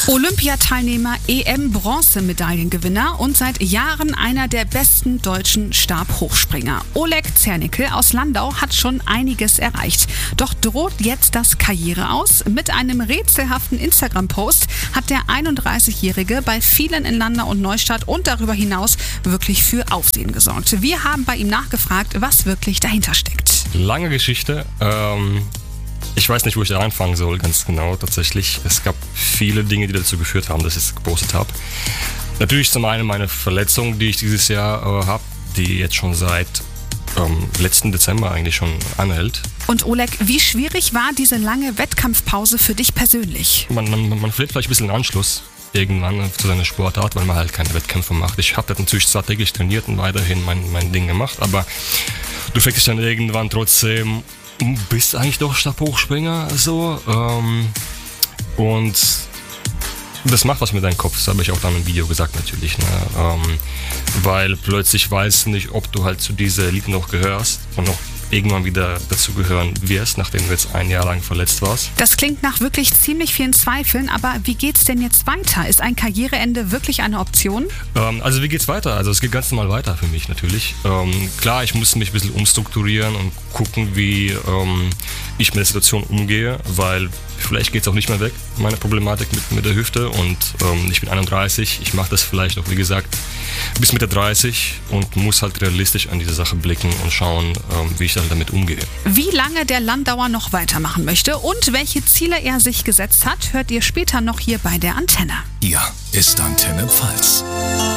Olympiateilnehmer, EM-Bronzemedaillengewinner und seit Jahren einer der besten deutschen Stabhochspringer. Oleg Zernickel aus Landau hat schon einiges erreicht. Doch droht jetzt das Karriere aus? Mit einem rätselhaften Instagram-Post hat der 31-Jährige bei vielen in Landau und Neustadt und darüber hinaus wirklich für Aufsehen gesorgt. Wir haben bei ihm nachgefragt, was wirklich dahinter steckt. Lange Geschichte. Ich weiß nicht, wo ich da anfangen soll, ganz genau tatsächlich. Es gab viele Dinge, die dazu geführt haben, dass ich es gepostet habe. Natürlich zum einen meine Verletzung, die ich dieses Jahr habe, die jetzt schon seit letzten Dezember eigentlich schon anhält. Und Oleg, wie schwierig war diese lange Wettkampfpause für dich persönlich? Man verliert vielleicht ein bisschen Anschluss irgendwann zu seiner Sportart, weil man halt keine Wettkämpfe macht. Ich habe natürlich strategisch trainiert und weiterhin mein Ding gemacht, aber du fragst dich dann irgendwann trotzdem, bist eigentlich doch Stabhochspringer so, und das macht was mit deinem Kopf, das habe ich auch dann im Video gesagt natürlich, ne? Weil plötzlich weißt du nicht, ob du halt zu dieser Elite noch gehörst und noch irgendwann wieder dazu gehören wirst, nachdem du jetzt ein Jahr lang verletzt warst. Das klingt nach wirklich ziemlich vielen Zweifeln, aber wie geht's denn jetzt weiter? Ist ein Karriereende wirklich eine Option? Also wie geht's weiter? Also es geht ganz normal weiter für mich natürlich. Klar, ich muss mich ein bisschen umstrukturieren und gucken, wie ich mit der Situation umgehe, weil vielleicht geht's auch nicht mehr weg, meine Problematik mit der Hüfte, und ich bin 31, ich mache das vielleicht auch, wie gesagt, bis Mitte 30 und muss halt realistisch an diese Sache blicken und schauen, wie ich dann damit umgehe. Wie lange der Landauer noch weitermachen möchte und welche Ziele er sich gesetzt hat, hört ihr später noch hier bei der Antenne. Hier ist Antenne Pfalz.